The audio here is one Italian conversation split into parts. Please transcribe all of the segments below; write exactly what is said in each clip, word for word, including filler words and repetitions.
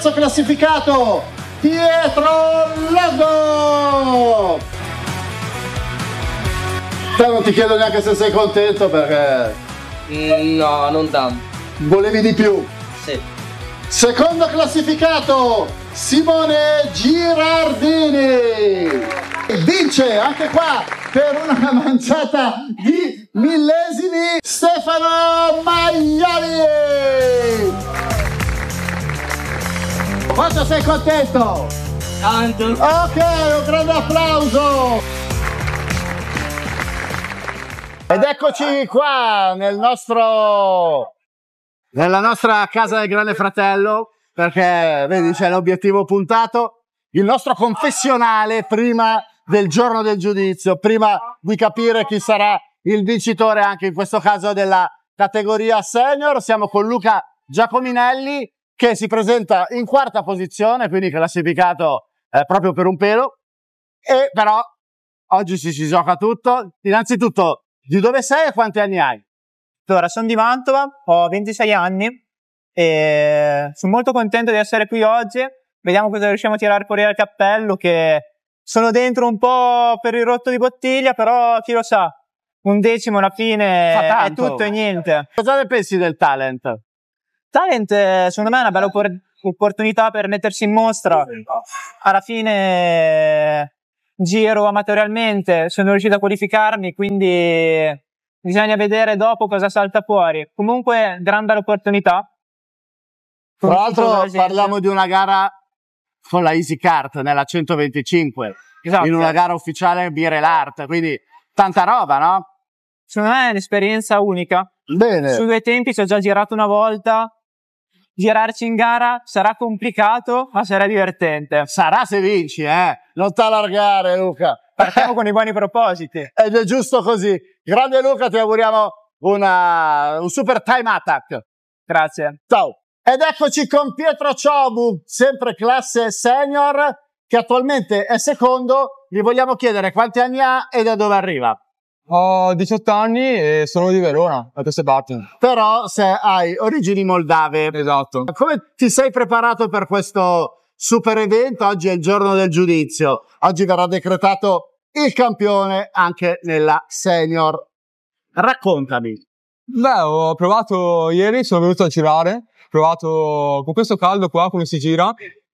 terzo classificato Pietro Loddo. Te non ti chiedo neanche se sei contento perché Mm, no, non tanto. volevi di più. Sì. Secondo classificato Simone Girardini. Vince anche qua per una manciata di millesimi Stefano Maiali. Quanto sei contento? Tanto. Ok, un grande applauso. Ed eccoci qua nel nostro nella nostra casa del Grande Fratello, perché vedi c'è l'obiettivo puntato, il nostro confessionale prima del giorno del giudizio, prima di capire chi sarà il vincitore anche in questo caso della categoria senior. Siamo con Luca Giacominelli che si presenta in quarta posizione, quindi classificato eh, proprio per un pelo, e però oggi ci si gioca tutto. Innanzitutto, di dove sei e quanti anni hai? Allora, sono di Mantova, ho ventisei anni e sono molto contento di essere qui oggi. Vediamo cosa riusciamo a tirare fuori dal cappello, che sono dentro un po' per il rotto di bottiglia, però chi lo sa, un decimo alla fine è tutto e niente. Cosa ne pensi del talent? Talent, eh, secondo me, è una bella oppor- opportunità per mettersi in mostra. Alla fine giro amatorialmente, sono riuscito a qualificarmi, quindi bisogna vedere dopo cosa salta fuori. Comunque, gran bella opportunità. Tra l'altro parliamo di una gara con la Easy Kart nella centoventicinque, Esatto. in una gara ufficiale Birel Art, quindi tanta roba, no? Secondo me è un'esperienza unica. Bene. Su due tempi ci ho già girato una volta. Girarci in gara sarà complicato, ma sarà divertente. Sarà se vinci, eh? Non t'allargare, Luca. Partiamo con i buoni propositi. Ed è giusto così. Grande Luca, ti auguriamo una, un super time attack. Grazie. Ciao. Ed eccoci con Pietro Ciobu, sempre classe senior, che attualmente è secondo. Gli vogliamo chiedere quanti anni ha e da dove arriva. Ho diciotto anni e sono di Verona, da queste parti. Però se hai origini moldave. Esatto. Come ti sei preparato per questo super evento? Oggi è il giorno del giudizio. Oggi verrà decretato il campione anche nella senior. Raccontami. Beh, ho provato ieri, sono venuto a girare. Ho provato con questo caldo qua come si gira.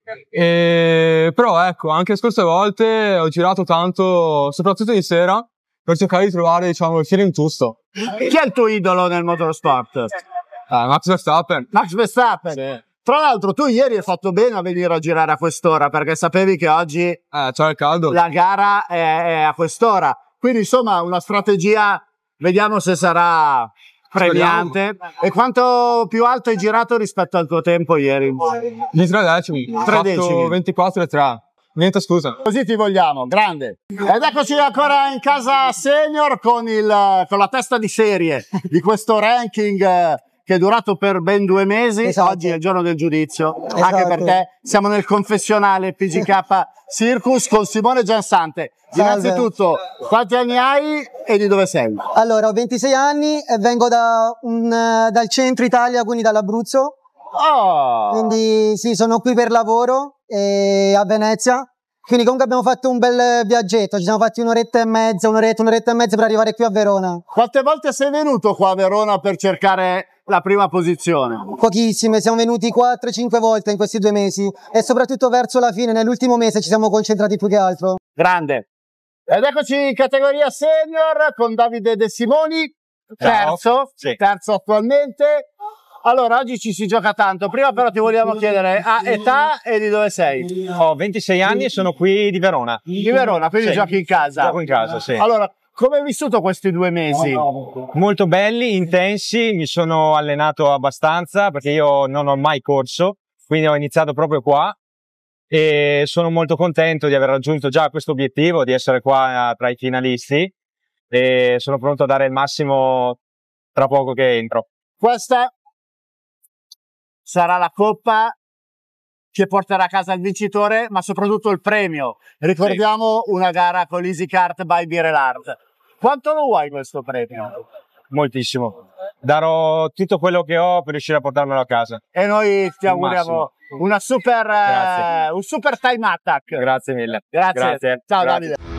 E... Però ecco, anche le scorse volte ho girato tanto, soprattutto di sera, per cercare di trovare, diciamo, il feeling giusto. Chi è il tuo idolo nel motorsport? Eh, Max Verstappen. Max Verstappen. Sì. Tra l'altro tu ieri hai fatto bene a venire a girare a quest'ora, perché sapevi che oggi Eh, c'è il caldo. la gara è, è a quest'ora. Quindi insomma una strategia, vediamo se sarà premiante. Speriamo. E quanto più alto hai girato rispetto al tuo tempo ieri? Di tre decimi. Ho Tre fatto decimi. ventiquattro e tre. Niente scusa. Così ti vogliamo, grande. Ed eccoci ancora in casa senior con, il, con la testa di serie di questo ranking eh, che è durato per ben due mesi. Esatto. Oggi è il giorno del giudizio, Esatto. anche perché siamo nel confessionale P G K Circus con Simone Giansante. Salve. Innanzitutto, quanti anni hai e di dove sei? Allora, ho ventisei anni e vengo da un, eh, dal centro Italia, quindi dall'Abruzzo. Oh! Quindi sì, sono qui per lavoro e a Venezia. Quindi comunque abbiamo fatto un bel viaggetto, ci siamo fatti un'oretta e mezza, un'oretta, un'oretta e mezza per arrivare qui a Verona. Quante volte sei venuto qua a Verona per cercare la prima posizione? Pochissime, siamo venuti quattro cinque volte in questi due mesi e soprattutto verso la fine, nell'ultimo mese ci siamo concentrati più che altro. Grande. Ed eccoci in categoria senior con Davide De Simoni, Ciao. terzo, Sì. terzo attualmente. Allora, oggi ci si gioca tanto. Prima però ti vogliamo chiedere a età e di dove sei? Ho ventisei anni e sono qui di Verona. Di Verona, quindi Sì. giochi in casa. Gioco in casa, sì. Allora, come hai vissuto questi due mesi? Molto belli, intensi, mi sono allenato abbastanza perché io non ho mai corso, quindi ho iniziato proprio qua e sono molto contento di aver raggiunto già questo obiettivo, di essere qua tra i finalisti e sono pronto a dare il massimo tra poco che entro. Questa sarà la coppa che porterà a casa il vincitore, ma soprattutto il premio. Ricordiamo sì. una gara con l'Easy Kart by Birel Art. Quanto lo vuoi questo premio? Moltissimo. Darò tutto quello che ho per riuscire a portarmelo a casa. E noi ti Il auguriamo massimo. una super, eh, Grazie. un super time attack. Grazie mille. Grazie. Grazie. Ciao Grazie. Davide.